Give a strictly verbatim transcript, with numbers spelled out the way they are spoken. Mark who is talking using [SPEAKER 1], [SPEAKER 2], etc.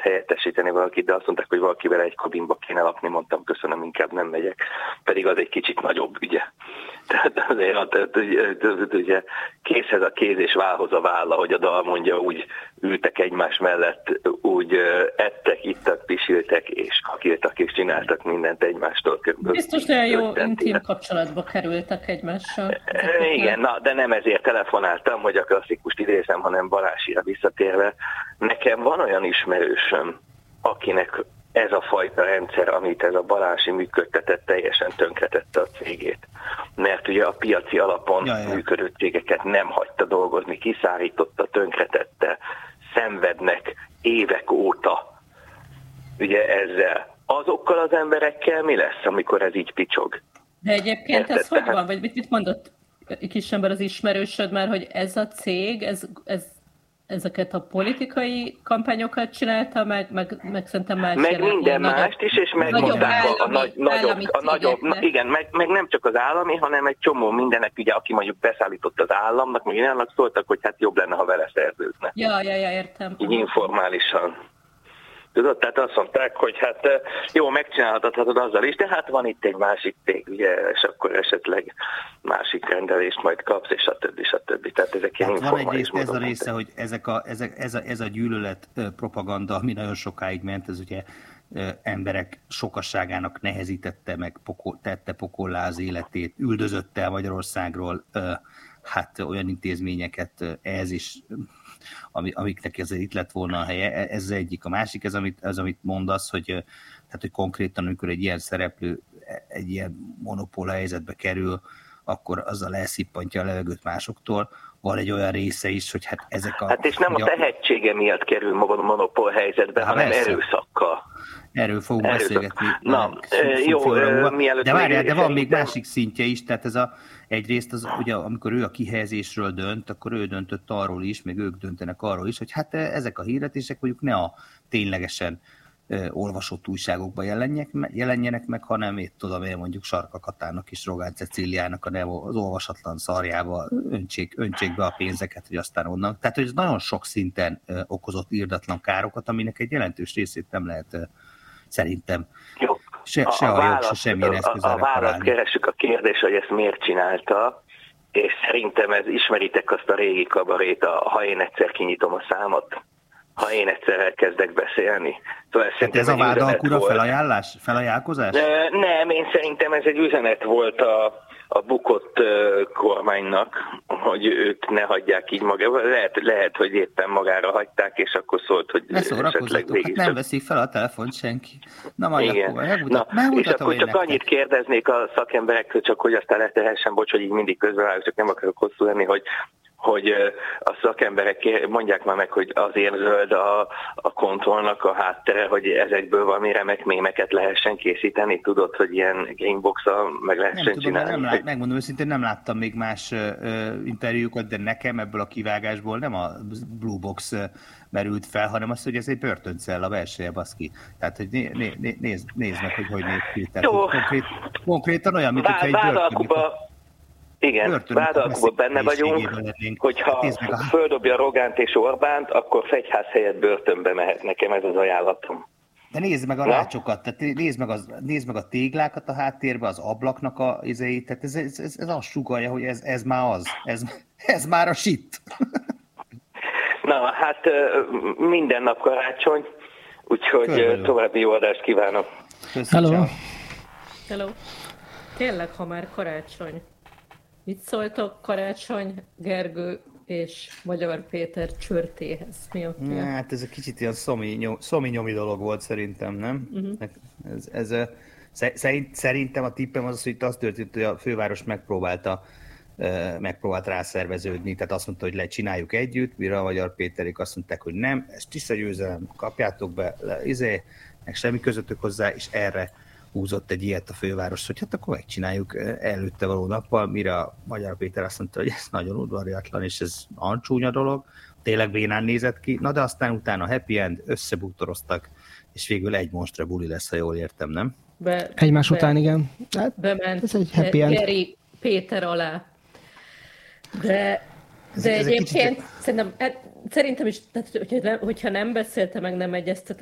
[SPEAKER 1] helyettesíteni valakit, de azt mondták, hogy valakivel egy kabinba kéne lakni, mondtam, köszönöm, inkább nem megyek. Pedig az egy kicsit nagyobb ügye. Tehát azért ugye kézhez a kéz és válhoz a válla, hogy a dal mondja, úgy ültek egymás mellett, úgy ettek, ittak, pisiltek, és kakiltak, és csináltak mindent egymástól.
[SPEAKER 2] Biztos olyan jó intim kapcsolatba kerültek egymással.
[SPEAKER 1] Igen, na, de nem ezért telefonáltam, hogy a klasszikust idézem, hanem Balázsira visszatérve. Nekem van olyan ismerősöm, akinek ez a fajta rendszer, amit ez a Balási működtetett, teljesen tönkretette a cégét. Mert ugye a piaci alapon ja, ja. működő cégeket nem hagyta dolgozni, kiszárította, tönkretette, szenvednek évek óta ugye ezzel. Azokkal az emberekkel mi lesz, amikor ez így picsog?
[SPEAKER 2] De egyébként ez hogy van? Vagy mit mondott kisember az ismerősöd már, hogy ez a cég, ez, ez ezeket a politikai kampányokat csinálta, meg, meg, meg szerintem más
[SPEAKER 1] meg minden nagyobb, mást is, és megmondták a, a, nagy, nagyobb, a nagyobb, na, igen, meg, meg nem csak az állami, hanem egy csomó mindenek, ugye, aki mondjuk beszállított az államnak, meg ilyenek szóltak, hogy hát jobb lenne, ha vele szerződne.
[SPEAKER 2] Ja, ja, ja, értem.
[SPEAKER 1] Így informálisan. Tudod, tehát azt mondták, hogy hát jó, megcsinálhatod azzal is, de hát van itt egy másik cég, ugye, és akkor esetleg másik rendelést majd kapsz, és a többi, és a többi. Tehát ezek ilyen
[SPEAKER 3] hát van egyrészt ez a része, hogy ezek a, ezek, ez, a, ez a gyűlölet propaganda, ami nagyon sokáig ment, ez ugye emberek sokasságának nehezítette, meg pokol, tette pokollá az életét, üldözötte el Magyarországról, hát olyan intézményeket ehhez is, amiknek ezért itt lett volna a helye. Ez egyik. A másik, ez amit, ez, amit mondasz, hogy, tehát, hogy konkrétan, amikor egy ilyen szereplő egy ilyen monopól helyzetbe kerül, akkor azzal elszippantja a levegőt másoktól. Van egy olyan része is, hogy hát ezek a...
[SPEAKER 1] Hát és nem a tehetsége miatt kerül monopól helyzetbe, hát hanem persze. erőszakkal.
[SPEAKER 3] Erről fogunk Erőszak. beszélgetni.
[SPEAKER 1] Na, szó, jó, mielőtt...
[SPEAKER 3] De várjál, de van még másik szintje is, tehát ez a, egyrészt az, ugye, amikor ő a kihelyezésről dönt, akkor ő döntött arról is, meg ők döntenek arról is, hogy hát ezek a hirdetések mondjuk ne a ténylegesen olvasott újságokban jelenjenek meg, hanem én tudom, én mondjuk Sarka Katának és Rogán Cecíliának a az olvasatlan szarjába öntsék, öntsék be a pénzeket, hogy aztán onnan. Tehát, hogy ez nagyon sok szinten okozott irdatlan károkat, aminek egy jelentős részét nem lehet szerintem
[SPEAKER 1] jó.
[SPEAKER 3] se, se a, a jog, se semmilyen eszköz
[SPEAKER 1] erre találni. A választ keressük a kérdés, hogy ezt miért csinálta, és szerintem ez, ismeritek azt a régi kabarét, a, ha én egyszer kinyitom a számot, ha én egyszer elkezdek beszélni.
[SPEAKER 3] Szóval hát ez a vádalkura felajánlás, felajánlkozás?
[SPEAKER 1] Nem, én szerintem ez egy üzenet volt a, a bukott kormánynak, hogy őt ne hagyják így magára. Lehet, lehet, hogy éppen magára hagyták, és akkor szólt, hogy
[SPEAKER 3] ne szórakozzatok, hát nem veszik fel a telefont senki. Na majd
[SPEAKER 1] igen.
[SPEAKER 3] akkor megmutat, Na,
[SPEAKER 1] és akkor csak annyit nektek. kérdeznék a szakemberektől, csak hogy aztán letehessen, bocs, hogy így mindig közbevágok, csak nem akarok hosszú lenni, hogy hogy a szakemberek mondják már meg, hogy azért zöld a, a kontrollnak a háttere, hogy ezekből valami remek mémeket lehessen készíteni. Tudod, hogy ilyen gamebox-a meg lehessen
[SPEAKER 3] nem
[SPEAKER 1] csinálni?
[SPEAKER 3] Tudom, nem lát, megmondom őszintén, nem láttam még más uh, interjúkat, de nekem ebből a kivágásból nem a Blue Box uh, merült fel, hanem az, hogy ez egy börtöncell a belseje, baszki. Tehát, hogy né, né, né, nézd, nézd meg, hogy hogy néz ki. Tehát, konkrét, konkrétan olyan, mint hogyha egy börtön.
[SPEAKER 1] Igen, vádalkúban benne vagyunk, hogyha hát földobja Rogánt és Orbánt, akkor fegyház helyett börtönbe mehet, nekem ez az ajánlatom.
[SPEAKER 3] De nézd meg a rácsokat, tehát nézd meg, az, nézd meg a téglákat a háttérbe, az ablaknak a izeit, tehát ez, ez, ez, ez azt sugallja, hogy ez, ez már az, ez, ez már a shit.
[SPEAKER 1] Na, hát minden nap karácsony, úgyhogy Körülbelül. további jó adást kívánok.
[SPEAKER 3] Köszönöm.
[SPEAKER 2] Hello. Hello. Tényleg, ha már karácsony. Mit szóltok Karácsony Gergő és Magyar Péter csörtéhez? Mi a
[SPEAKER 3] ja, hát ez egy kicsit ilyen szomi-nyomi dolog volt szerintem, nem? Uh-huh. Ez, ez, szerint, szerintem a tippem az, hogy itt az történt, hogy a főváros megpróbálta, megpróbált rászerveződni, tehát azt mondta, hogy lecsináljuk együtt, mire a Magyar Péterék azt mondták, hogy nem, ez tiszta győzelem, kapjátok be, le, izé, meg semmi közöttök hozzá, és erre húzott egy ilyet a főváros, hogy hát akkor megcsináljuk előtte való nappal, mire a Magyar Péter azt mondta, hogy ez nagyon udvariatlan, és ez nagyon csúnya dolog, tényleg bénán nézett ki, na de aztán utána happy end, összebútoroztak, és végül egy monstre buli lesz, ha jól értem, nem?
[SPEAKER 4] Be, Egymás be, után, igen.
[SPEAKER 2] Hát, bement
[SPEAKER 4] ez egy happy end.
[SPEAKER 2] Geri Péter alá. De, de ez egyébként kicsit... szerintem, szerintem is, tehát, hogyha, nem, hogyha nem beszélte meg, nem egyeztetett